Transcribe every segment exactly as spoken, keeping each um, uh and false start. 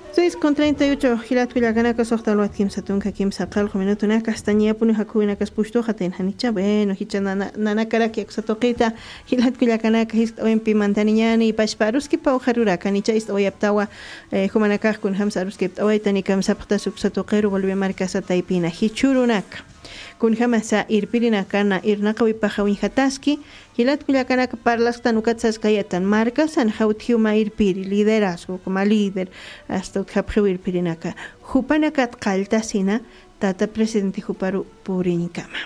seis con treinta y ocho, Gilat Culiacanaca, Sohtaluat Kim Satunca, Kim Sakal, Juminotuna, Castaña, Punu Hakuina, Caspusto, Haten, Hanicha, bueno, Hichanana, Nanakaraki, Exatoquita, Gilat Culiacanaca, Hist Oempi, Mantaniani, Pashparuski, Pau Harura, Canicha, Ist Oyaptawa, Humanakar, Kun Hamsaruski, Oetanikam Sapta, Subsatoquero, volvió a marcar Taipina, Hichurunak. Kun hamasa irpirina kana irnaqawi pahawin hataski hilat kullakana parlas tanukatsas kayatan marcas an hauthiuma irpiri liderazgo como líder hasta kaphiu irpirinaka hupanakat qaltasina tata presidente huparu purinkama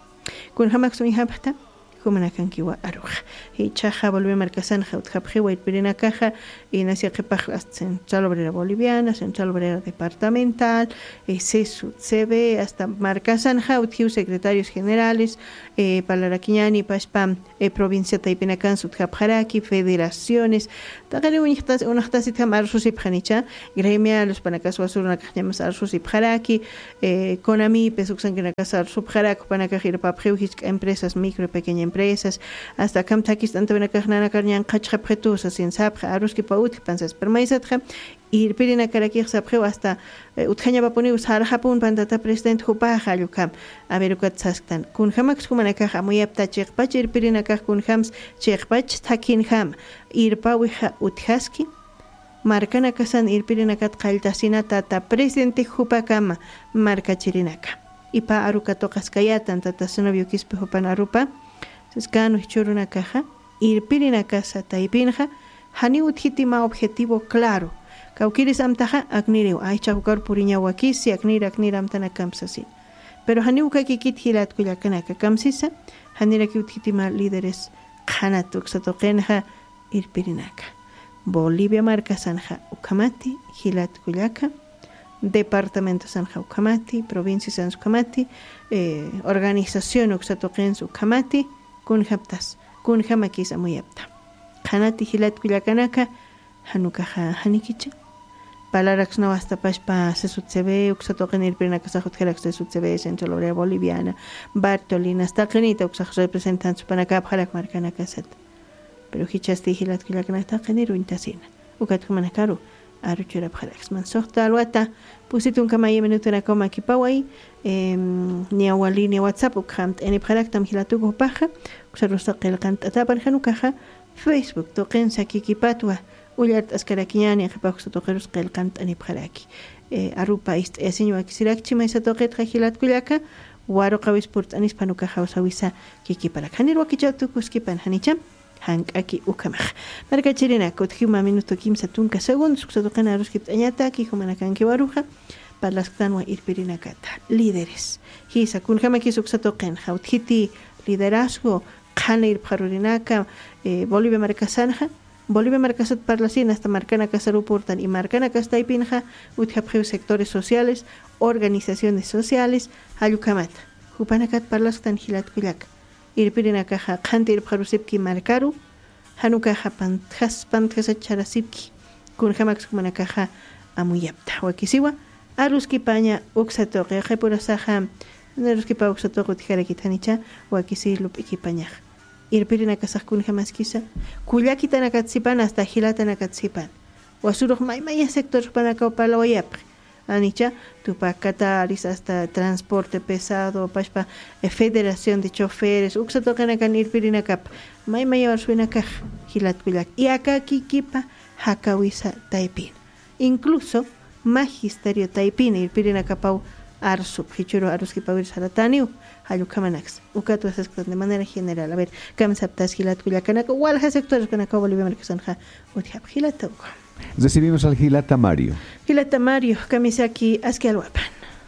kun hamaksun habta kumanakan kiwa aruja y chaja volvió marcasan haut kaphiu irpirina caja y nacia qepajlas central obrera boliviana central obrera departamental eh, sesu cb hasta marcasan hauthiu secretarios generales eh, palaraquiñani pashpam eh, provincia taipinacan sudjapjaraki federaciones tagare unihtas unahtas itamar susipjanicha gremia los panacas wasurna llamas ar susipjaraki eh, konami pesuksan kinakasar subjarak panakajir papjiu empresas micro y pequeña empresas hasta kamtakis tanto benakajnana karñan qachqapjetus sin sapja aruski paut pensas permaisatja ir pirina karakir sapjeu hasta utjaña papuni usar japun pantata president hupaja lukam a ver ukatsastan kun hamax kumanakaja muy apta chiqpach ir pirina kaj kun hams chiqpach takin ham ir pawija utjaski marcana kasan ir pirina kat qaltasina tata presidente hupakama marca chirinaka ipa aruka toqaskayatan tata sunobio kispe hupan arupa sescano churuna caja ir pirina casa taipinja hani uthitima objetivo claro Kaukiris amtaja agniriu aicha hukar puriña wakisi agnira agnira amtana kamsasin pero hani ukaki kit hilat kuyakanaka kamsisa hanira ki uthitima líderes khanatuk satoqenja irpirinaka Bolivia marca sanja ukamati hilat kuyaka departamento sanja ukamati provincia sanja ukamati eh, organización uksatoqen ukamati kun haptas kun hamakis amuyapta khanati hilat kuyakanaka hanukaja hanikicha Palarax no hasta pashpa se sucebe uxatoqen irpirina kasajut khalax se sucebe centro obrera boliviana Bartolina hasta qenita uxaj representantes panakap khalak marcana kasat pero hichasti hilat kullakana hasta qeniru intasina ukat kumanakaru aruchura khalax man sohta alwata pusitun kama yemenutuna koma kipawai ni awali ni whatsapp ukhamt eni khalak tam hilatugo paja uxarusta qilqant atapan hanukaja Facebook toqen sakikipatwa Uliart askarakiñani qhipakusa toqerus qillqanta anipqaraki eh arupa ist eseño akisirakchi maysa toqet qahilat kullaka waro qawis purt anis panuka hawsawisa kikipara kanir wakichatu kuskipan hanicham hank'aki ukamaj marka chirina kutjuma minuto kimsa tunka segundos kusatoqena ruskip añata ki humanakanki waruja parlasktanwa irpirina kata líderes hisa kunjama kisukatoqen hawthiti liderazgo qhana irpharurinaka eh Bolivia markasanja Bolivia marcasat parlacina hasta marcana casaruportan y marcana castaipinja utjapjeu sectores sociales, organizaciones sociales, hayukamat. Hupanakat parlastan hilat kuyak. Irpirina caja kantir parusipki marcaru, hanukaja pantjas pantjas charasipki. Kun hamax kumanakaja amuyapta. Wakisiwa, aruski paña uxatoque, jepurasaja, neruski pa uxatoque tijarakitanicha, wakisi lup ikipañaj. Irpirina kasakun hamaskisa kullakitana katsipan hasta hilatana katsipan wasuruq maymaya sector panaka palawayap anicha tupakataris hasta transporte pesado pashpa federación de choferes uksatoqana kan irpirina kap maymaya warsuina kaj hilat kullak y acá kikipa hakawisa taipin incluso magisterio taipin irpirina kapau arsup hichuro aruski pawir sarataniu hayukamanax ukatu esas de manera general a ver kamsaptas hilat kullakanaka walha sectores kanaka Bolivia markasanja utjap hilatu recibimos al Gilata Mario Gilata Mario kamisaki aski alwapan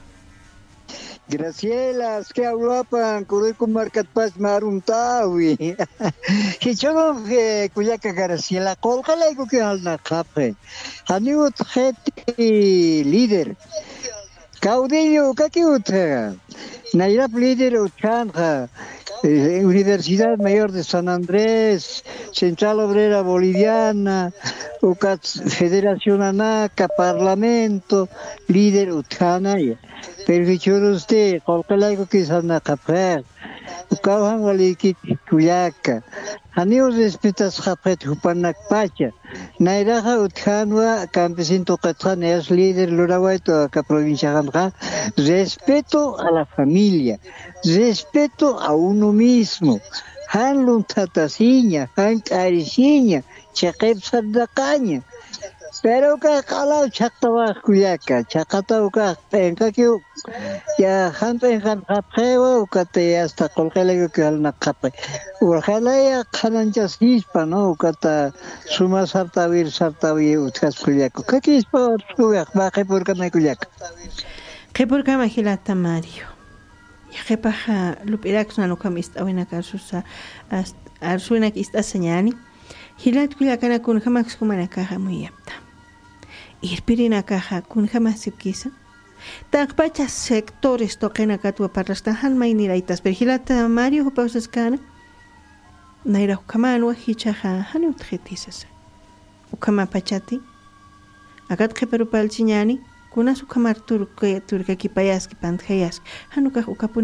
Graciela aski alwapan kurikum markat pas maruntawi hichuro kullaka Graciela kolqalayku que alna qape haniut kheti líder Caudillo, ¿qué usted? Nairap líder Uchanja, eh, Universidad Mayor de San Andrés, Central Obrera Boliviana, Ucat Federación Anaca, Parlamento, líder Uchana. Pero que usted, cualquier que es Anaca, ukawan walikit kuyaka hanio respetas khapet hupanak pacha nairaja utjanwa campesino qatran es líder lorawaito ka provincia gamja respeto a la familia respeto a uno mismo han luntataciña han cariciña chaqep sardaqaña pero que kalau chaktawa kuyaka chakata uka penka kyu ya han penkan kaphewa ukate hasta kolkele que al nakape urjala ya khananchas hispa no ukata suma sartavir sartavi utkas kuyaka kakis por suyak baje por kana kuyaka que por kama hilata Mario ya que paja lupirak na no kamist awina kasusa arsuina kista señani hilat kuyaka na kun khamax kumana kaha muy apta irpirina caja kun jamás kisa taqpacha sectores toqena katwa parrastahan mainiraitas pergilata Mario hupausas kana naira hukamano hichaja hanu tjetisas ukama pachati agat keperu palchiñani kuna sukamar turke turke kipayas kipantjayas hanuka ukapun